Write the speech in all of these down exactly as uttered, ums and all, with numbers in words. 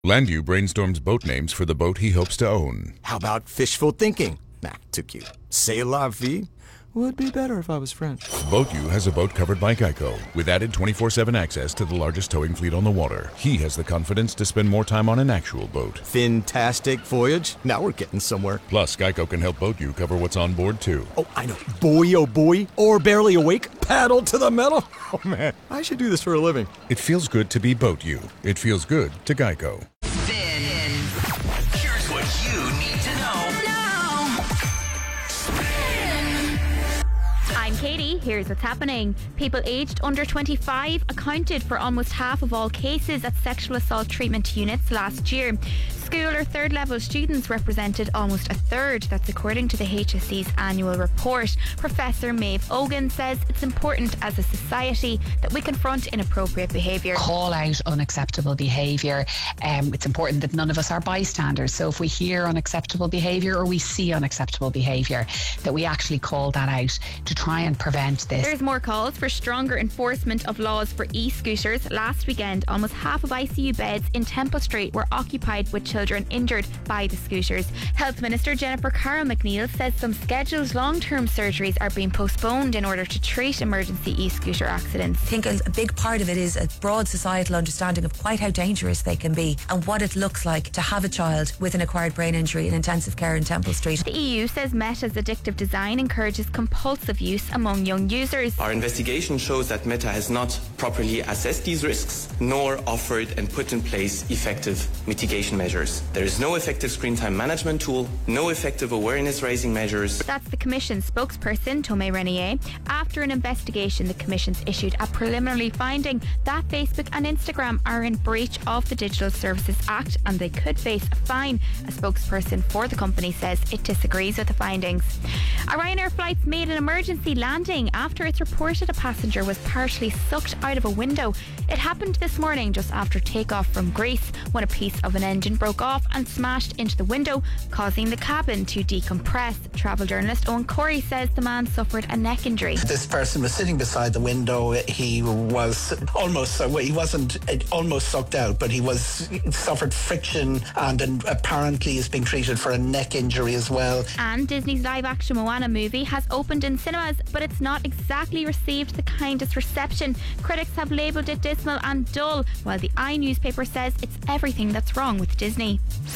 Landu brainstorms boat names for the boat he hopes to own. How about fishful thinking? Nah, too cute. C'est la vie? Would be better if I was French. BoatU has a boat covered by Geico, with added twenty-four seven access to the largest towing fleet on the water. He has the confidence to spend more time on an actual boat. Fantastic voyage. Now we're getting somewhere. Plus, Geico can help BoatU cover what's on board, too. Oh, I know. Boy, oh boy. Or barely awake. Paddle to the metal. Oh, man. I should do this for a living. It feels good to be BoatU. It feels good to Geico. Then, here's what you need to know. Now. I'm Katie. Here's what's happening. People aged under twenty-five accounted for almost half of all cases at sexual assault treatment units last year. School or third level students represented almost a third. That's according to the H S C's annual report. Professor Maeve Ogan says it's important as a society that we confront inappropriate behaviour. Call out unacceptable behaviour. Um, it's important that none of us are bystanders. So if we hear unacceptable behaviour or we see unacceptable behaviour, that we actually call that out to try and prevent this. There's more calls for stronger enforcement of laws for e-scooters. Last weekend, almost half of I C U beds in Temple Street were occupied with children injured by the scooters. Health Minister Jennifer Carroll McNeil says some scheduled long-term surgeries are being postponed in order to treat emergency e-scooter accidents. I think a, a big part of it is a broad societal understanding of quite how dangerous they can be and what it looks like to have a child with an acquired brain injury in intensive care in Temple Street. The E U says Meta's addictive design encourages compulsive use among young users. Our investigation shows that Meta has not properly assessed these risks, nor offered and put in place effective mitigation measures. There is no effective screen time management tool, no effective awareness raising measures. That's the Commission's spokesperson, Tomé Renier. After an investigation, the Commission's issued a preliminary finding that Facebook and Instagram are in breach of the Digital Services Act and they could face a fine. A spokesperson for the company says it disagrees with the findings. A Ryanair flight's made an emergency landing after it's reported a passenger was partially sucked out of a window. It happened this morning just after takeoff from Greece when a piece of an engine broke off and smashed into the window, causing the cabin to decompress. Travel journalist Owen Corey says the man suffered a neck injury. This person was sitting beside the window. He was almost, he wasn't almost sucked out, but he was he suffered friction and, and apparently is being treated for a neck injury as well. And Disney's live-action Moana movie has opened in cinemas, but it's not exactly received the kindest reception. Critics have labelled it dismal and dull, while the I newspaper says it's everything that's wrong with Disney.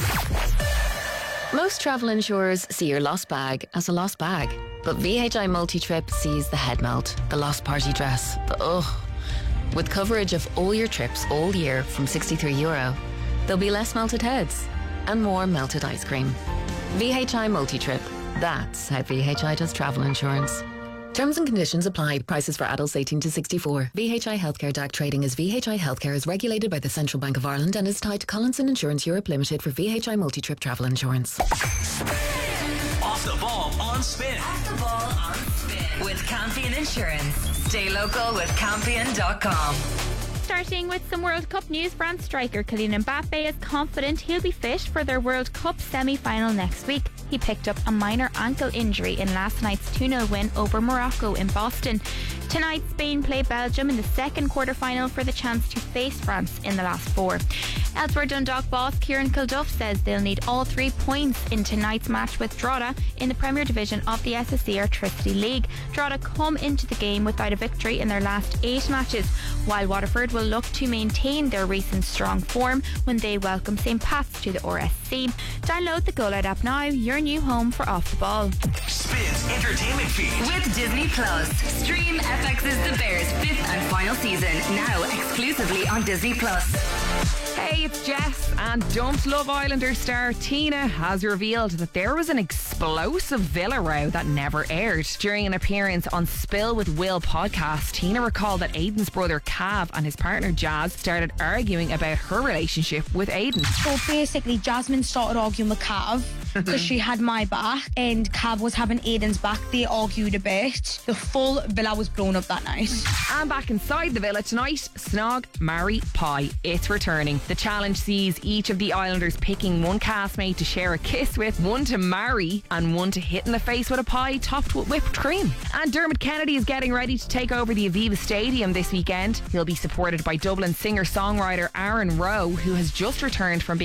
Most travel insurers see your lost bag as a lost bag, but V H I Multi-Trip sees the head melt, the lost party dress, the ugh. With coverage of all your trips all year from sixty-three euro, there'll be less melted heads and more melted ice cream. V H I Multi-Trip. That's how V H I does travel insurance. Terms and conditions apply. Prices for adults eighteen to sixty-four. V H I Healthcare D A C trading as V H I Healthcare is regulated by the Central Bank of Ireland and is tied to Collinson Insurance Europe Limited for V H I Multi-Trip travel insurance. Off the ball on Spin. Off the ball on Spin. With Campion Insurance. Stay local with Campion dot com. Starting with some World Cup news, France striker Kylian Mbappe is confident he'll be fit for their World Cup semi-final next week. He picked up a minor ankle injury in last night's two nil win over Morocco in Boston. Tonight, Spain play Belgium in the second quarter-final for the chance to face France in the last four. Elsewhere, Dundalk boss Kieran Kilduff says they'll need all three points in tonight's match with Drogheda in the Premier Division of the S S C Electricity League. Drogheda come into the game without a victory in their last eight matches, while Waterford will look to maintain their recent strong form when they welcome Saint Pat's to the R S C. Download the Go Loud app now, your new home for Off the Ball. Spin's entertainment feed. With Disney Plus. Stream F X's The Bears' fifth and final season, now exclusively on Disney Plus. Hey, it's Jess, and dumped Love Islander star Tina has revealed that there was an explosive villa row that never aired. During an appearance on Spill with Will podcast, Tina recalled that Aidan's brother Cav and his partner Jazz started arguing about her relationship with Aidan. So basically, Jasmine started arguing with Cav, because she had my back and Cav was having Aiden's back. They argued a bit. The full villa was blown up that night. And back inside the villa tonight, Snog, Marry, Pie. It's returning. The challenge sees each of the Islanders picking one castmate to share a kiss with, one to marry, and one to hit in the face with a pie topped with whipped cream. And Dermot Kennedy is getting ready to take over the Aviva Stadium this weekend. He'll be supported by Dublin singer-songwriter Aaron Rowe, who has just returned from being